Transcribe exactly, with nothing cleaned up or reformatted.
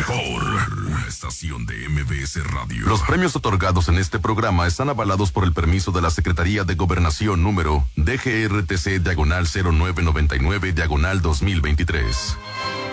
mejor estación de M B S Radio. Los premios otorgados en este programa están avalados por el permiso de la Secretaría de Gobernación número D G R T C diagonal cero nueve noventa y nueve diagonal dos mil veintitrés.